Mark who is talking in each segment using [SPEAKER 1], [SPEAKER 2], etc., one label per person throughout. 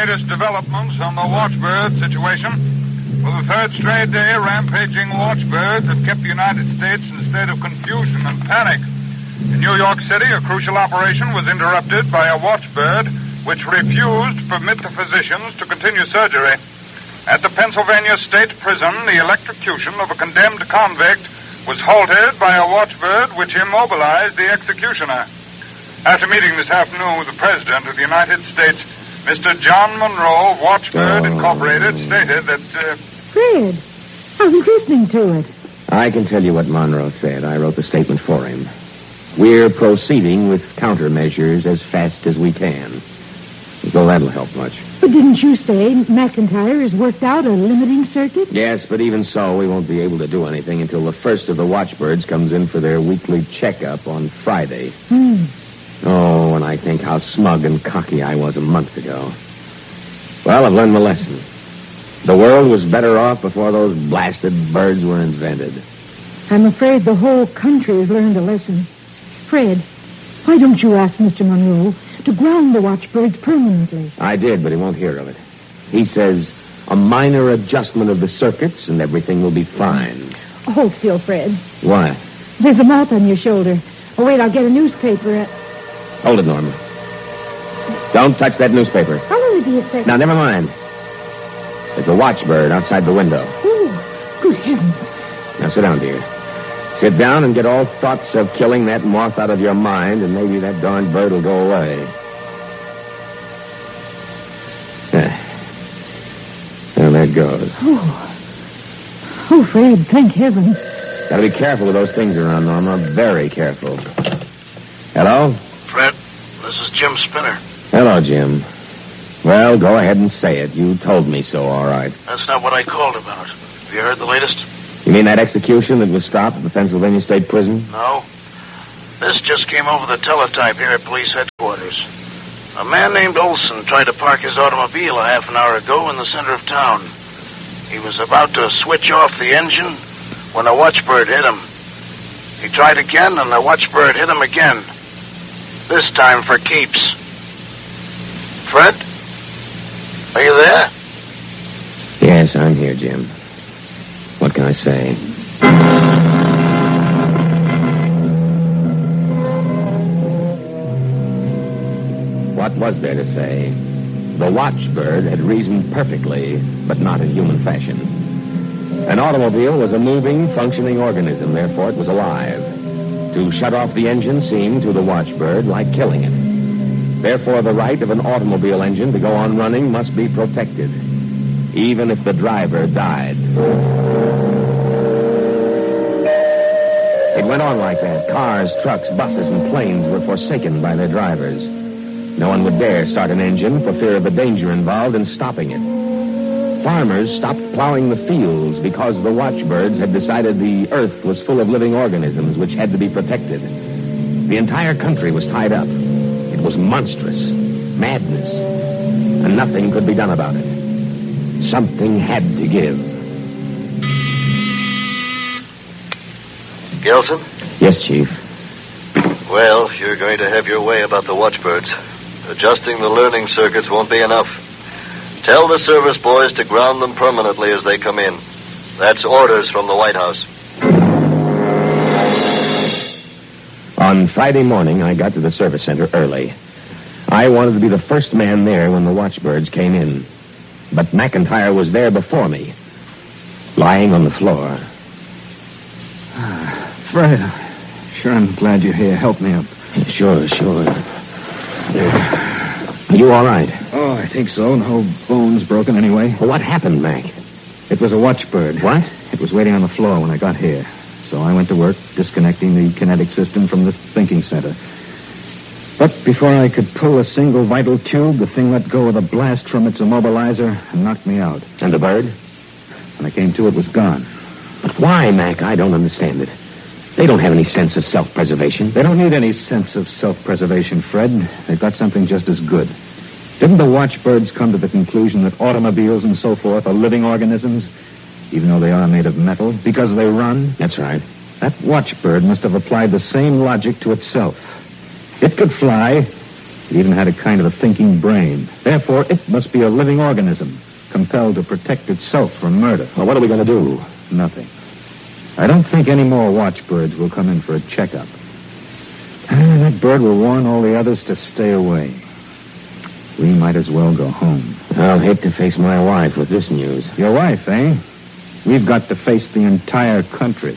[SPEAKER 1] latest developments on the watchbird situation. For the third straight day, rampaging watchbirds have kept the United States in a state of confusion and panic. In New York City, a crucial operation was interrupted by a watchbird which refused to permit the physicians to continue surgery. At the Pennsylvania State Prison, the electrocution of a condemned convict was halted by a watchbird which immobilized the executioner. After meeting this afternoon with the President of the United States, Mr. John Monroe of Watchbird Incorporated stated that...
[SPEAKER 2] Fred, I was listening to it.
[SPEAKER 3] I can tell you what Monroe said. I wrote the statement for him. We're proceeding with countermeasures as fast as we can. So that'll help much.
[SPEAKER 2] But didn't you say McIntyre has worked out a limiting circuit?
[SPEAKER 3] Yes, but even so, we won't be able to do anything until the first of the watchbirds comes in for their weekly checkup on Friday. Oh, and I think how smug and cocky I was a month ago. Well, I've learned my lesson. The world was better off before those blasted birds were invented.
[SPEAKER 2] I'm afraid the whole country has learned a lesson. Fred, why don't you ask Mr. Monroe to ground the watchbirds permanently?
[SPEAKER 3] I did, but he won't hear of it. He says a minor adjustment of the circuits and everything will be fine.
[SPEAKER 2] Hold still, Fred.
[SPEAKER 3] Why?
[SPEAKER 2] There's a mouth on your shoulder. Oh, wait, I'll get a newspaper.
[SPEAKER 3] Hold it, Norma. Don't touch that newspaper.
[SPEAKER 2] I'll only be a second.
[SPEAKER 3] Now, never mind. There's a watchbird outside the window.
[SPEAKER 2] Oh, good heavens.
[SPEAKER 3] Now, sit down, dear. Sit down and get all thoughts of killing that moth out of your mind, and maybe that darn bird will go away. Well, there it goes.
[SPEAKER 2] Oh, Fred, thank heaven.
[SPEAKER 3] Gotta be careful with those things around, Norma. Very careful. Hello?
[SPEAKER 4] Fred, this is Jim Spinner.
[SPEAKER 3] Hello, Jim. Well, go ahead and say it. You told me so, all right.
[SPEAKER 4] That's not what I called about. Have you heard the latest?
[SPEAKER 3] You mean that execution that was stopped at the Pennsylvania State Prison?
[SPEAKER 4] No. This just came over the teletype here at police headquarters. A man named Olson tried to park his automobile a half an hour ago in the center of town. He was about to switch off the engine when a watchbird hit him. He tried again, and the watchbird hit him again. This time for keeps. Fred? Are you there?
[SPEAKER 3] Yes, I'm here, Jim. What can I say? What was there to say? The watchbird had reasoned perfectly, but not in human fashion. An automobile was a moving, functioning organism, therefore it was alive. To shut off the engine seemed to the watchbird like killing it. Therefore, the right of an automobile engine to go on running must be protected, even if the driver died. It went on like that. Cars, trucks, buses, and planes were forsaken by their drivers. No one would dare start an engine for fear of the danger involved in stopping it. Farmers stopped plowing the fields because the watchbirds had decided the earth was full of living organisms which had to be protected. The entire country was tied up. It was monstrous, madness, and nothing could be done about it. Something had to give.
[SPEAKER 4] Gelson?
[SPEAKER 3] Yes, Chief.
[SPEAKER 4] Well, you're going to have your way about the watchbirds. Adjusting the learning circuits won't be enough. Tell the service boys to ground them permanently as they come in. That's orders from the White House.
[SPEAKER 3] On Friday morning, I got to the service center early. I wanted to be the first man there when the watchbirds came in. But McIntyre was there before me, lying on the floor.
[SPEAKER 5] Fred, sure I'm glad you're here. Help me up.
[SPEAKER 3] Sure. Are you all right?
[SPEAKER 5] Oh, I think so. No bones broken anyway.
[SPEAKER 3] Well, what happened, Mac?
[SPEAKER 5] It was a watchbird.
[SPEAKER 3] What?
[SPEAKER 5] It was waiting on the floor when I got here. So I went to work disconnecting the kinetic system from the thinking center. But before I could pull a single vital tube, the thing let go with a blast from its immobilizer and knocked me out.
[SPEAKER 3] And the bird?
[SPEAKER 5] When I came to, it was gone.
[SPEAKER 3] But why, Mac? I don't understand it. They don't have any sense of self-preservation.
[SPEAKER 5] They don't need any sense of self-preservation, Fred. They've got something just as good. Didn't the watchbirds come to the conclusion that automobiles and so forth are living organisms, even though they are made of metal, because they run?
[SPEAKER 3] That's right.
[SPEAKER 5] That watchbird must have applied the same logic to itself. It could fly, It even had a kind of a thinking brain. Therefore, it must be a living organism, compelled to protect itself from murder.
[SPEAKER 3] Well, what are we going to do?
[SPEAKER 5] Nothing. I don't think any more watchbirds will come in for a checkup. That bird will warn all the others to stay away. We might as well go home.
[SPEAKER 3] I'll hate to face my wife with this news.
[SPEAKER 5] Your wife, eh? We've got to face the entire country.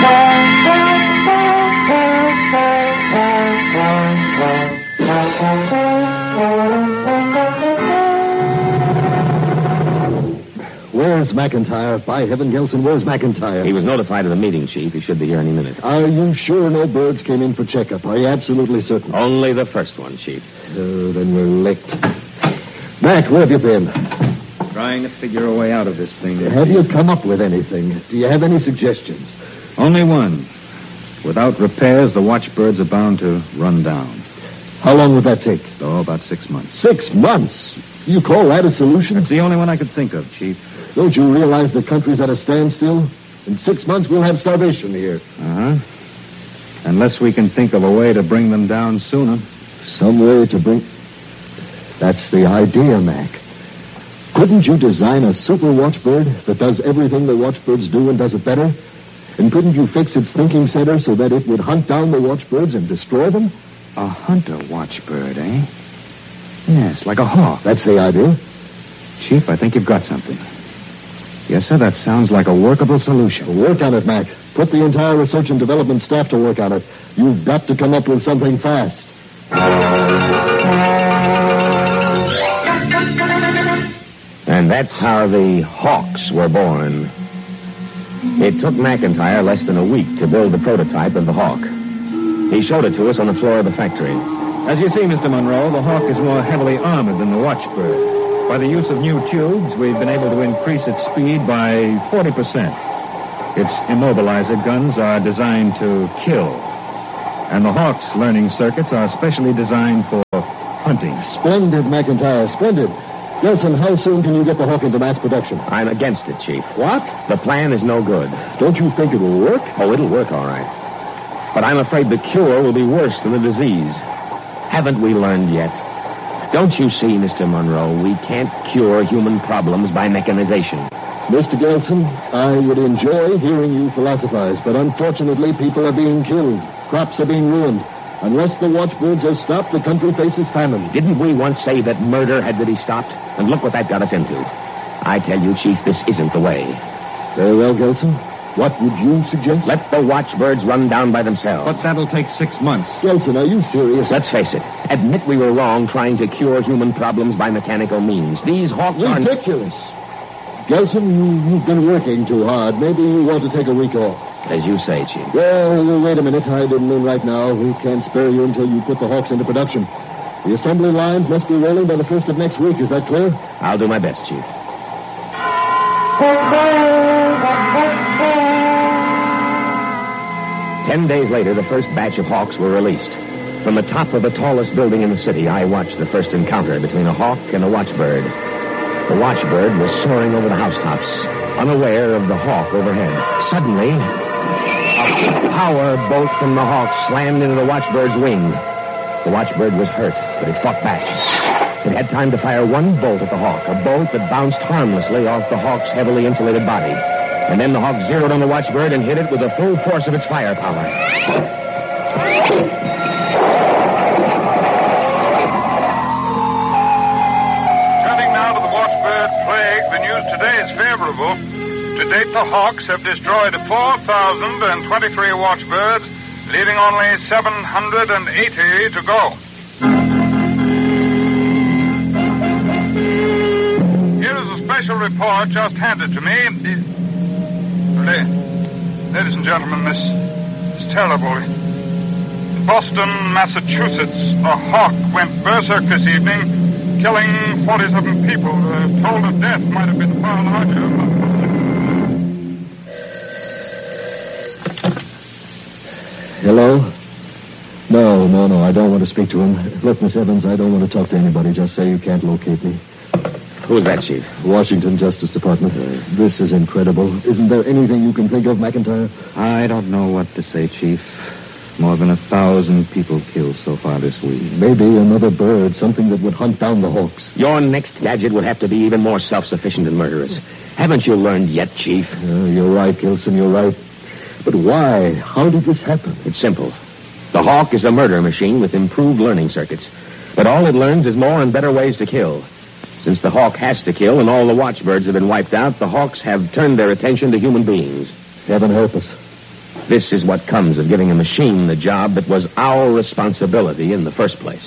[SPEAKER 6] Where's McIntyre? By heaven, Gelson, where's McIntyre?
[SPEAKER 3] He was notified of the meeting, Chief. He should be here any minute.
[SPEAKER 6] Are you sure no birds came in for checkup? Are you absolutely certain?
[SPEAKER 3] Only the first one, Chief.
[SPEAKER 6] Oh, then we're licked. Mac, where have you been?
[SPEAKER 5] Trying to figure a way out of this thing.
[SPEAKER 6] Have you come up with anything? Do you have any suggestions?
[SPEAKER 5] Only one. Without repairs, the watchbirds are bound to run down.
[SPEAKER 6] How long would that take?
[SPEAKER 5] Oh, about 6 months.
[SPEAKER 6] 6 months? You call that a solution?
[SPEAKER 5] That's the only one I could think of, Chief.
[SPEAKER 6] Don't you realize the country's at a standstill? In 6 months, we'll have starvation here.
[SPEAKER 5] Uh-huh. Unless we can think of a way to bring them down sooner.
[SPEAKER 6] Some way to bring... That's the idea, Mac. Couldn't you design a super watchbird that does everything the watchbirds do and does it better? And couldn't you fix its thinking center so that it would hunt down the watchbirds and destroy them?
[SPEAKER 5] A hunter watchbird, eh? Yes, like a hawk.
[SPEAKER 6] That's the idea.
[SPEAKER 5] Chief, I think you've got something. Yes, sir, that sounds like a workable solution.
[SPEAKER 6] Work on it, Mac. Put the entire research and development staff to work on it. You've got to come up with something fast.
[SPEAKER 3] And that's how the Hawks were born. It took McIntyre less than a week to build the prototype of the Hawk. He showed it to us on the floor of the factory.
[SPEAKER 5] As you see, Mr. Monroe, the Hawk is more heavily armored than the watchbird. By the use of new tubes, we've been able to increase its speed by 40%. Its immobilizer guns are designed to kill. And the Hawk's learning circuits are specially designed for hunting.
[SPEAKER 6] Splendid, McIntyre, splendid. Gelson, how soon can you get the Hawk into mass production?
[SPEAKER 3] I'm against it, Chief.
[SPEAKER 6] What?
[SPEAKER 3] The plan is no good.
[SPEAKER 6] Don't you think it'll work?
[SPEAKER 3] Oh, it'll work all right. But I'm afraid the cure will be worse than the disease. Haven't we learned yet? Don't you see, Mr. Monroe, we can't cure human problems by mechanization.
[SPEAKER 6] Mr. Gelson, I would enjoy hearing you philosophize, but unfortunately people are being killed. Crops are being ruined. Unless the watchbirds are stopped, the country faces famine.
[SPEAKER 3] Didn't we once say that murder had to be stopped? And look what that got us into. I tell you, Chief, this isn't the way.
[SPEAKER 6] Very well, Gelson. What would you suggest?
[SPEAKER 3] Let the watchbirds run down by themselves.
[SPEAKER 5] But that'll take 6 months.
[SPEAKER 6] Gelson, are you serious?
[SPEAKER 3] Let's face it. Admit we were wrong trying to cure human problems by mechanical means. These Hawks are...
[SPEAKER 6] Ridiculous. Gelson, you've been working too hard. Maybe you want to take a week off.
[SPEAKER 3] As you say, Chief.
[SPEAKER 6] Well, wait a minute. I didn't mean right now. We can't spare you until you put the Hawks into production. The assembly lines must be rolling by the 1st of next week. Is that clear?
[SPEAKER 3] I'll do my best, Chief. 10 days later, the first batch of Hawks were released. From the top of the tallest building in the city, I watched the first encounter between a hawk and a watchbird. The watchbird was soaring over the housetops, unaware of the hawk overhead. Suddenly, a power bolt from the hawk slammed into the watchbird's wing. The watchbird was hurt, but it fought back. It had time to fire one bolt at the hawk, a bolt that bounced harmlessly off the hawk's heavily insulated body. And then the hawk zeroed on the watchbird and hit it with the full force of its firepower.
[SPEAKER 1] Turning now to the watchbird plague, the news today is favorable. To date, the Hawks have destroyed 4,023 watchbirds, leaving only 780 to go. Here is a special report just handed to me. Ladies and gentlemen, this is terrible. In Boston, Massachusetts, a hawk went berserk this evening, killing 47 people. The toll of death might have been far larger.
[SPEAKER 6] Hello? No, I don't want to speak to him. Look, Miss Evans, I don't want to talk to anybody. Just say you can't locate me.
[SPEAKER 3] Who's that, Chief?
[SPEAKER 6] Washington Justice Department. This is incredible. Isn't there anything you can think of, McIntyre?
[SPEAKER 5] I don't know what to say, Chief. More than 1,000 people killed so far this week.
[SPEAKER 6] Maybe another bird, something that would hunt down the hawks.
[SPEAKER 3] Your next gadget would have to be even more self-sufficient and murderous. Haven't you learned yet, Chief?
[SPEAKER 6] You're right, Gilson, you're right. But why? How did this happen?
[SPEAKER 3] It's simple. The Hawk is a murder machine with improved learning circuits. But all it learns is more and better ways to kill. Since the Hawk has to kill and all the watchbirds have been wiped out, the Hawks have turned their attention to human beings.
[SPEAKER 6] Heaven help us.
[SPEAKER 3] This is what comes of giving a machine the job that was our responsibility in the first place.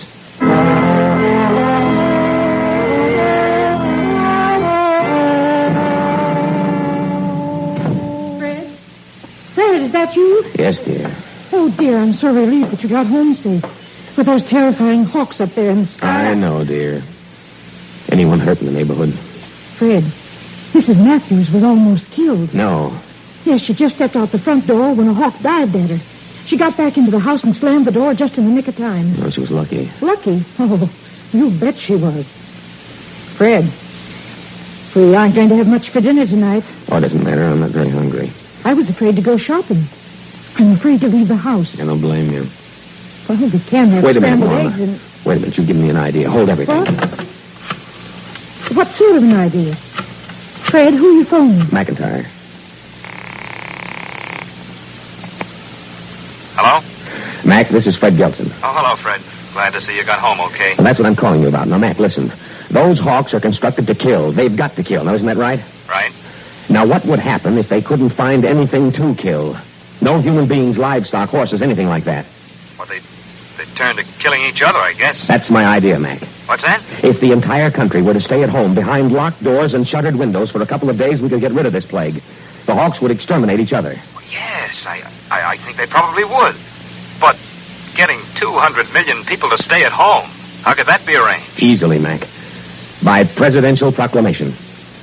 [SPEAKER 2] Fred? Fred, is that you?
[SPEAKER 3] Yes, dear.
[SPEAKER 2] Oh, dear, I'm so relieved that you got home safe. With those terrifying hawks up there in the sky.
[SPEAKER 3] I know, dear. Anyone hurt in the neighborhood?
[SPEAKER 2] Fred, Mrs. Matthews was almost killed.
[SPEAKER 3] No.
[SPEAKER 2] Yes, she just stepped out the front door when a hawk dived at her. She got back into the house and slammed the door just in the nick of time.
[SPEAKER 3] No, she was lucky.
[SPEAKER 2] Lucky? Oh, you bet she was. Fred, we aren't going to have much for dinner tonight.
[SPEAKER 3] Oh, it doesn't matter. I'm not very hungry.
[SPEAKER 2] I was afraid to go shopping. I'm afraid to leave the house.
[SPEAKER 3] I don't blame you.
[SPEAKER 2] Well, we can have
[SPEAKER 3] Wait a minute,
[SPEAKER 2] scrambled
[SPEAKER 3] Norma.
[SPEAKER 2] eggs and...
[SPEAKER 3] Wait a minute. You give me an idea. Hold everything.
[SPEAKER 2] What? What sort of an idea? Fred, who are you phoning?
[SPEAKER 3] McIntyre.
[SPEAKER 7] Hello?
[SPEAKER 3] Mac, this is Fred Gelson.
[SPEAKER 7] Oh, hello, Fred. Glad to see you got home okay.
[SPEAKER 3] Well, that's what I'm calling you about. Now, Mac, listen. Those hawks are constructed to kill. They've got to kill. Now, isn't that right?
[SPEAKER 7] Right.
[SPEAKER 3] Now, what would happen if they couldn't find anything to kill? No human beings, livestock, horses, anything like that.
[SPEAKER 7] Well, they turned to killing each other, I guess.
[SPEAKER 3] That's my idea, Mac.
[SPEAKER 7] What's that?
[SPEAKER 3] If the entire country were to stay at home behind locked doors and shuttered windows for a couple of days, we could get rid of this plague. The hawks would exterminate each other.
[SPEAKER 7] Well, yes, I think they probably would. But getting 200 million people to stay at home, how could that be arranged?
[SPEAKER 3] Easily, Mac. By presidential proclamation.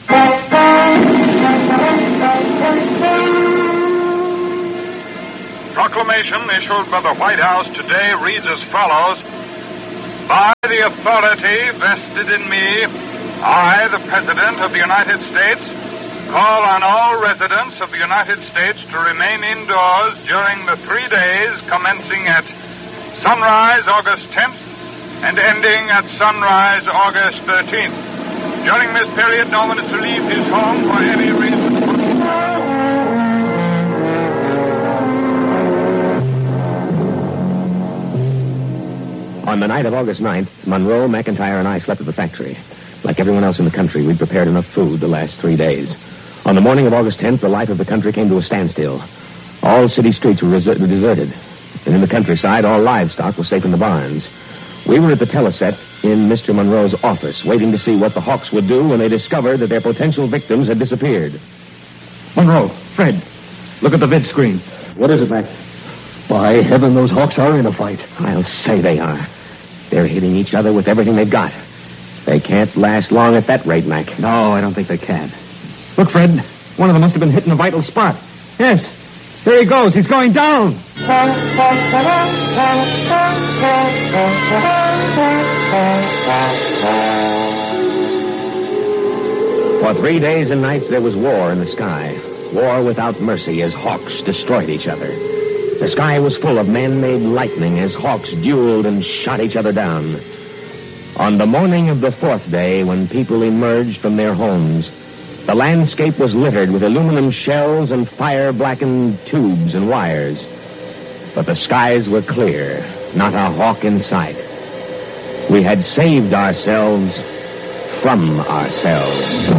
[SPEAKER 1] Proclamation issued by the White House today reads as follows. By the authority vested in me, I, the President of the United States, call on all residents of the United States to remain indoors during the 3 days commencing at sunrise August 10th and ending at sunrise August 13th. During this period, no one is to leave his home for any reason.
[SPEAKER 3] On the night of August 9th, Monroe, McIntyre, and I slept at the factory. Like everyone else in the country, we'd prepared enough food to last 3 days. On the morning of August 10th, the life of the country came to a standstill. All city streets were deserted. And in the countryside, all livestock was safe in the barns. We were at the teleset in Mr. Monroe's office, waiting to see what the hawks would do when they discovered that their potential victims had disappeared.
[SPEAKER 5] Monroe, Fred, look at the vid screen.
[SPEAKER 6] What is it, Mac? By heaven, those hawks are in a fight.
[SPEAKER 3] I'll say they are. They're hitting each other with everything they've got. They can't last long at that rate, Mac.
[SPEAKER 5] No, I don't think they can. Look, Fred, one of them must have been hitting a vital spot. Yes, there he goes. He's going down.
[SPEAKER 3] For 3 days and nights, there was war in the sky. War without mercy as hawks destroyed each other. The sky was full of man-made lightning as hawks dueled and shot each other down. On the morning of the 4th day, when people emerged from their homes, the landscape was littered with aluminum shells and fire-blackened tubes and wires. But the skies were clear, not a hawk in sight. We had saved ourselves from ourselves.